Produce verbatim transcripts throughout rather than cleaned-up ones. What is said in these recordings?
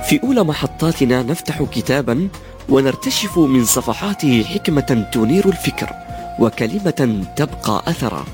في أولى محطاتنا نفتح كتابا ونرتشف من صفحاته حكمة تنير الفكر وكلمة تبقى أثرا.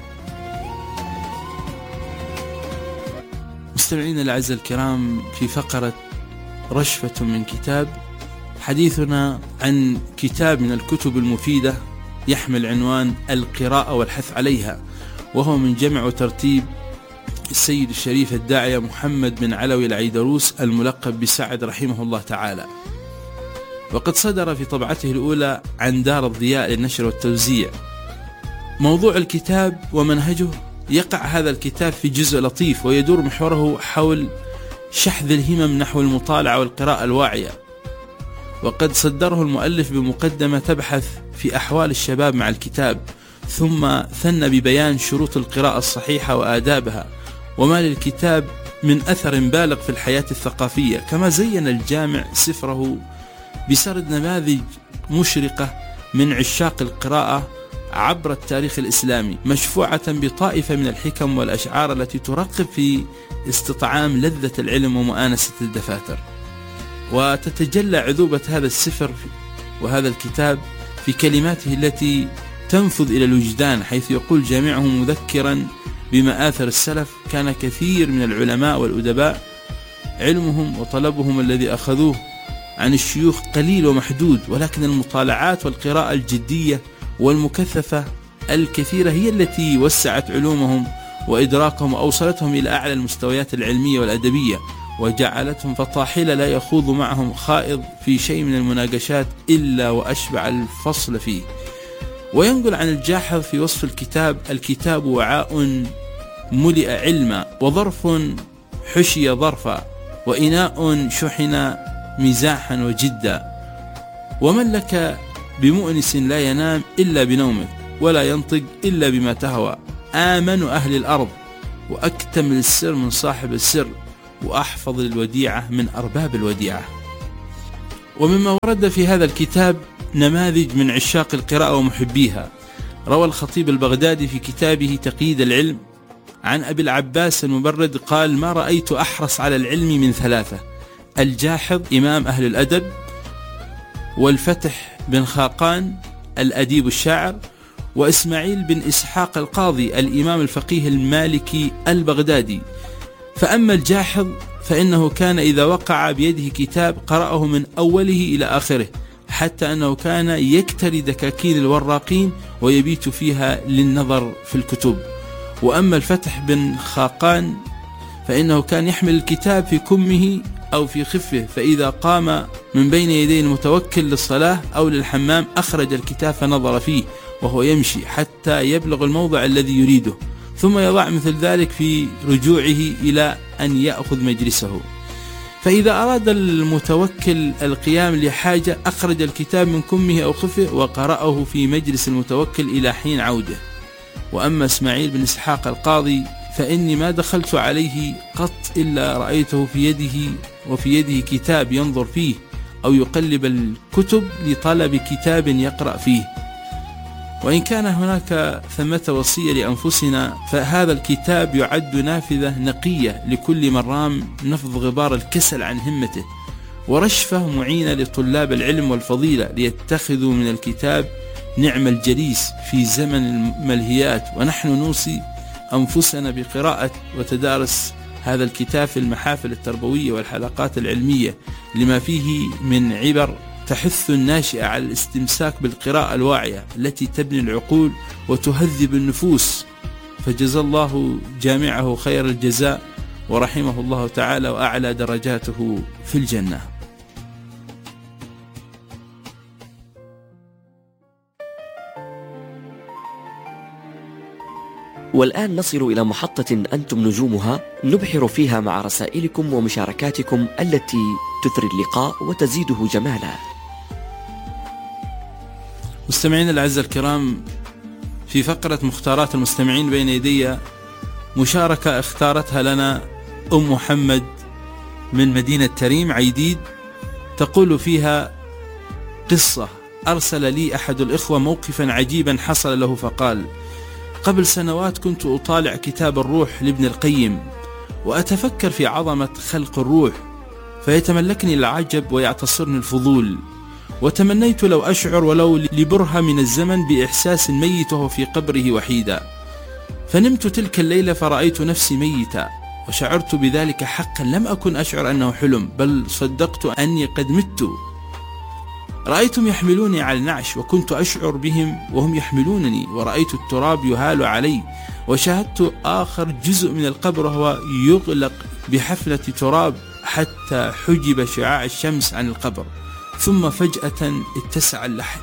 مستمعينا الأعزاء الكرام، في فقرة رشفة من كتاب، حديثنا عن كتاب من الكتب المفيدة يحمل عنوان القراءة والحث عليها، وهو من جمع وترتيب السيد الشريف الداعية محمد بن علوي العيدروس الملقب بسعد رحمه الله تعالى، وقد صدر في طبعته الأولى عن دار الضياء للنشر والتوزيع. موضوع الكتاب ومنهجه: يقع هذا الكتاب في جزء لطيف ويدور محوره حول شحذ الهمم نحو المطالعة والقراءة الواعية، وقد صدره المؤلف بمقدمة تبحث في أحوال الشباب مع الكتاب، ثم ثنى ببيان شروط القراءة الصحيحة وآدابها وما للكتاب من أثر بالغ في الحياة الثقافية. كما زين الجامع سفره بسرد نماذج مشرقة من عشاق القراءة عبر التاريخ الإسلامي، مشفوعة بطائفة من الحكم والأشعار التي ترقب في استطعام لذة العلم ومؤانسة الدفاتر. وتتجلى عذوبة هذا السفر وهذا الكتاب في كلماته التي تنفذ إلى الوجدان، حيث يقول جامعه مذكرا بمآثر السلف: كان كثير من العلماء والأدباء علمهم وطلبهم الذي أخذوه عن الشيوخ قليل ومحدود، ولكن المطالعات والقراءة الجدية والمكثفة الكثيرة هي التي وسعت علومهم وإدراكهم وأوصلتهم إلى أعلى المستويات العلمية والأدبية، وجعلتهم فطاحلة لا يخوض معهم خائض في شيء من المناقشات إلا وأشبع الفصل فيه. وينقل عن الجاحظ في وصف الكتاب: الكتاب وعاء ملئ علما، وظرف حشي ظرفا، وإناء شحن مزاحا وجدا، ومن لك بمؤنس لا ينام إلا بنومك، ولا ينطق إلا بما تهوى، آمن أهل الأرض، وأكتمل السر من صاحب السر، وأحفظ الوديعة من أرباب الوديعة. ومما ورد في هذا الكتاب نماذج من عشاق القراءة ومحبيها. روى الخطيب البغدادي في كتابه تقييد العلم عن أبي العباس المبرد قال: ما رأيت أحرص على العلم من ثلاثة: الجاحظ إمام أهل الأدب، والفتح بن خاقان الأديب الشاعر، وإسماعيل بن إسحاق القاضي الإمام الفقيه المالكي البغدادي. فأما الجاحظ فإنه كان إذا وقع بيده كتاب قرأه من أوله إلى آخره، حتى أنه كان يكتري دكاكين الوراقين ويبيت فيها للنظر في الكتب. وأما الفتح بن خاقان فإنه كان يحمل الكتاب في كمه أو في خفه، فإذا قام من بين يدي المتوكل للصلاة أو للحمام أخرج الكتاب فنظر فيه وهو يمشي حتى يبلغ الموضع الذي يريده، ثم يضع مثل ذلك في رجوعه إلى أن يأخذ مجلسه. فإذا أراد المتوكل القيام لحاجة أخرج الكتاب من كمه أو خفه وقرأه في مجلس المتوكل إلى حين عوده. وأما إسماعيل بن إسحاق القاضي فإني ما دخلت عليه قط إلا رأيته في يده وفي يده كتاب ينظر فيه أو يقلب الكتب لطلب كتاب يقرأ فيه. وإن كان هناك ثمة وصية لأنفسنا، فهذا الكتاب يعد نافذة نقية لكل من رام نفض غبار الكسل عن همته، ورشفة معينة لطلاب العلم والفضيلة ليتخذوا من الكتاب نعم الجليس في زمن الملهيات. ونحن نوصي أنفسنا بقراءة وتدارس هذا الكتاب في المحافل التربوية والحلقات العلمية، لما فيه من عبر تحث الناشئة على الاستمساك بالقراءة الواعية التي تبني العقول وتهذب النفوس. فجزا الله جامعه خير الجزاء، ورحمه الله تعالى وأعلى درجاته في الجنة. والآن نصل إلى محطة أنتم نجومها، نبحر فيها مع رسائلكم ومشاركاتكم التي تثري اللقاء وتزيده جمالا. مستمعين الأعزاء الكرام، في فقرة مختارات المستمعين بين يدي مشاركة اختارتها لنا أم محمد من مدينة تريم عيديد، تقول فيها: قصة أرسل لي أحد الإخوة موقفا عجيبا حصل له، فقال: قبل سنوات كنت أطالع كتاب الروح لابن القيم وأتفكر في عظمة خلق الروح، فيتملكني العجب ويعتصرني الفضول، وتمنيت لو أشعر ولو لبرهة من الزمن بإحساس ميت وهو في قبره وحيدا. فنمت تلك الليلة فرأيت نفسي ميتا، وشعرت بذلك حقا، لم أكن أشعر أنه حلم، بل صدقت أني قد مت. رأيتهم يحملوني على النعش، وكنت أشعر بهم وهم يحملونني، ورأيت التراب يهال علي، وشاهدت آخر جزء من القبر وهو يغلق بحفلة تراب حتى حجب شعاع الشمس عن القبر، ثم فجأة اتسع اللحد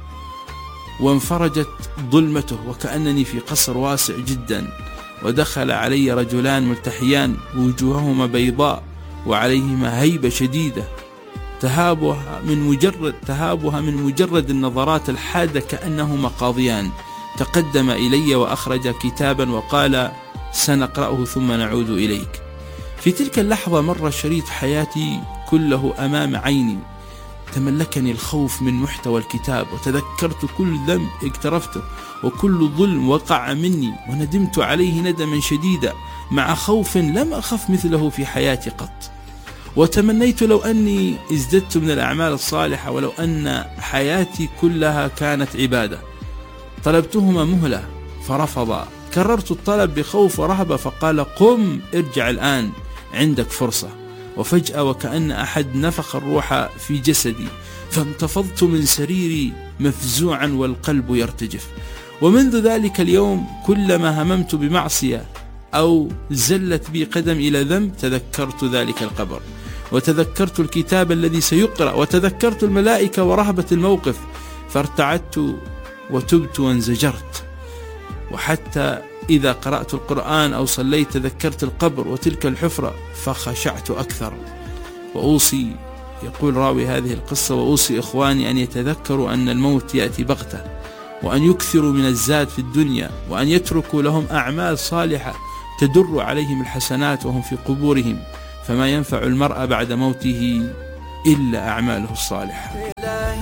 وانفرجت ظلمته وكأنني في قصر واسع جدا، ودخل علي رجلان ملتحيان وجوههما بيضاء وعليهما هيبة شديدة تهابها من مجرد تهابها من مجرد النظرات الحادة كأنهما قاضيان. تقدم إلي وأخرج كتابا وقال: سنقرأه ثم نعود إليك. في تلك اللحظة مر شريط حياتي كله أمام عيني، تملكني الخوف من محتوى الكتاب، وتذكرت كل ذنب اقترفته وكل ظلم وقع مني، وندمت عليه ندما شديدا مع خوف لم أخف مثله في حياتي قط. وتمنيت لو أني ازددت من الأعمال الصالحة، ولو أن حياتي كلها كانت عبادة. طلبتهما مهلة فرفضا، كررت الطلب بخوف ورهبة فقال: قم ارجع الآن، عندك فرصة. وفجأة وكأن أحد نفخ الروح في جسدي، فانتفضت من سريري مفزوعا والقلب يرتجف. ومنذ ذلك اليوم كلما هممت بمعصية أو زلت بي قدم إلى ذنب تذكرت ذلك القبر، وتذكرت الكتاب الذي سيقرأ، وتذكرت الملائكة ورهبة الموقف، فارتعدت وتبت وانزجرت. وحتى إذا قرأت القرآن أو صليت تذكرت القبر وتلك الحفرة فخشعت أكثر. وأوصي، يقول راوي هذه القصة، وأوصي إخواني أن يتذكروا أن الموت يأتي بغتة، وأن يكثروا من الزاد في الدنيا، وأن يتركوا لهم أعمال صالحة تدر عليهم الحسنات وهم في قبورهم، فما ينفع المرء بعد موته إلا أعماله الصالحة.